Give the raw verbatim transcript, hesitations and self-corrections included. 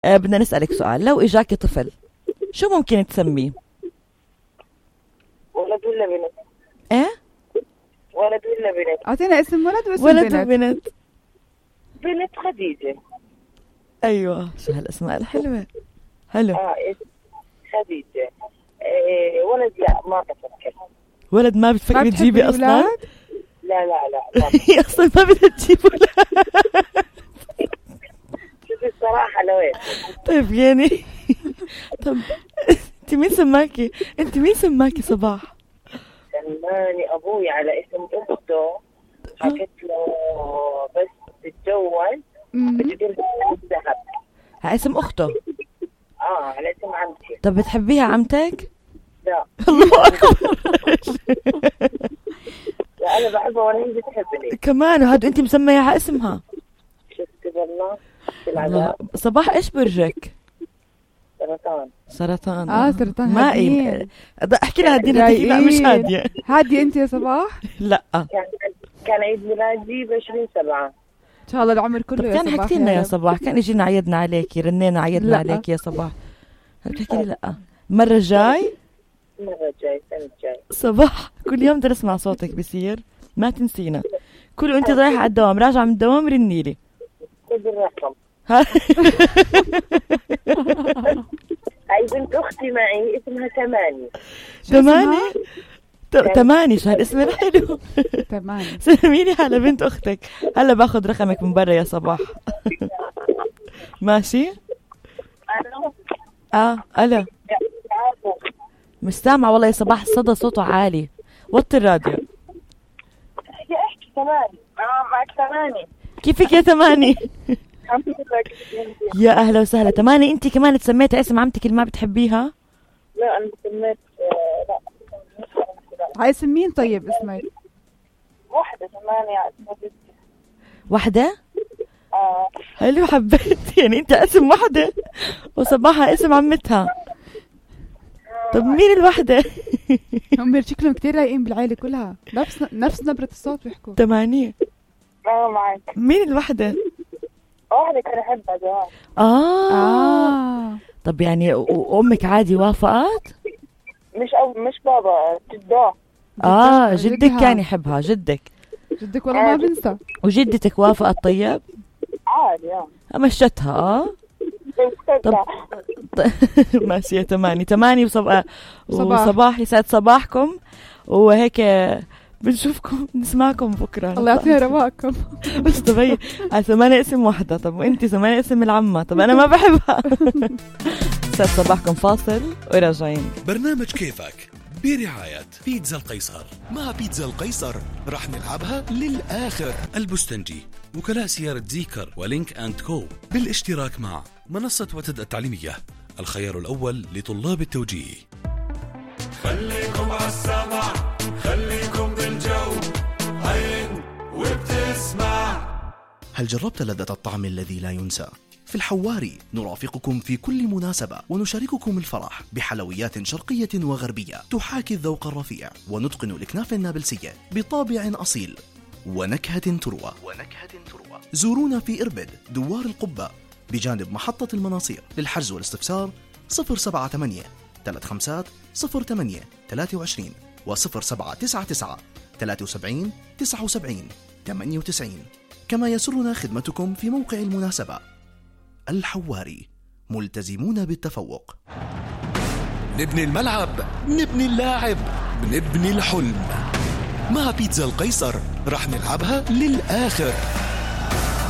آه بدنا نسألك سؤال، لو إجاكي طفل شو ممكن تسميه؟ ولد ولا بنت؟ ايه ولد ولا بنت؟ اعطينا اسم ولد واسم ولد بنت. وبنت. بنت خديجة. ايوه شو هالاسماء الحلوة. حلو. اه اسم خديجة. إيه ولد لا ما بفكر. ولد ما بتفكري تجيبي اصلا؟ لا لا لا هي اصلا ما بدها تجيب ولد. شوفي الصراحة لوين. طيب يعني طب انت مين سماكي؟ انت مين سماكي صباح؟ سماني ابوي على اسم اخته، حكيت له بس تتجوز بتجيب له الذهب. على اسم اخته؟ اه على اسم عمتي. طب بتحبيها عمتك؟ لا. الله اكبر. لا انا بحبها وانا هي بتحبني كمان. وهاد انت مسميها على اسمها؟ شفتي بالله الله. صباح ايش برجك؟ سرطان. سرطان. اه سرطان. ما ايه احكي لها دينا تحكي لا مش هاديه. هاديه انت يا صباح؟ لا كان كان عيد ميلادي بعشرين سبعة. ان شاء الله العمر كله يا صباح. كان حكيت لنا يا صباح، كان اجينا عيدنا عليكي، رنينا عيدنا عليك يا صباح. هل بتحكي لي لا؟ المره الجاي المره الجاي السنه الجاي صباح كل يوم بدي اسمع صوتك بصير، ما تنسينا. كل وانت رايحه على الدوام راجعه من الدوام رني لي. خذ الرقم. هاي بنت اختي معي اسمها تماني. تماني؟ تماني شو هالاسم الحلو. تماني. سلميني على بنت اختك، هلا باخذ رقمك من برا يا صباح. ماشي؟ اه الو. مش سامعه والله يا صباح، الصدى صوته عالي، وطي الراديو. يا احكي تماني. اه معك تماني. كيفك يا تماني؟ يا اهلا وسهلا. تماني انت كمان تسميتي اسم عمتك اللي ما بتحبيها؟ لا انا سميت لا. هاي اسم مين طيب اسمك؟ واحدة تمانية اسمها بنتي. واحدة؟ اه حلو حبيت. يعني انت اسم واحدة وصباحها اسم عمتها. طب مين الوحدة؟ هم شكلهم كتير رايقين بالعائلة كلها، نفس نفس نبرة الصوت بيحكوا. تمانية. اه معك. مين الوحدة؟ واحدة كان أحبها زمان. آه. آه طب يعني وأمك عادي وافقت؟ مش أو مش بابا جداه. آه جدك كان يحبها. جدك جدك والله ما بنسى. وجدتك وافقت؟ طيب عادي اه مشتها. اه طب ماشي يا تماني. تماني وصباح وصباح يسعد صباحكم، وهيك بنشوفكم نسمعكم بكره. الله يعطيها رواقكم. بس طبيعي على ثمانية اسم واحدة. طب وانتي ثمانية اسم العمة. طب انا ما بحبها. يسعد صباحكم، فاصل وراجعين. برنامج كيفك برعاية بيتزا القيصر. مع بيتزا القيصر رح نلعبها للآخر. البستنجي، وكلاء سيارة زيكر ولينك أند كو، بالاشتراك مع منصة وتد التعليمية، الخيار الأول لطلاب التوجيه. خليكم عالسمع، خليكم بالجو، عين وبتسمع. هل جربت لذة الطعم الذي لا ينسى؟ في الحواري نرافقكم في كل مناسبة ونشارككم الفرح بحلويات شرقية وغربية تحاكي الذوق الرفيع ونتقن الإكناف النابلسية بطابع أصيل ونكهة تروى. ونكهة تروى. زورونا في إربد دوار القبة بجانب محطة المناصير. للحجز والاستفسار صفر سبعة ثمانية ثلاثة خمسة صفر ثمانية ثلاثة وعشرين وصفر سبعة تسعة تسعة ثلاثة وسبعين تسعة وسبعين ثمانية وتسعين. كما يسرنا خدمتكم في موقع المناسبة. الحواري، ملتزمون بالتفوق. نبني الملعب، نبني اللاعب، نبني الحلم. مع بيتزا القيصر رح نلعبها للآخر.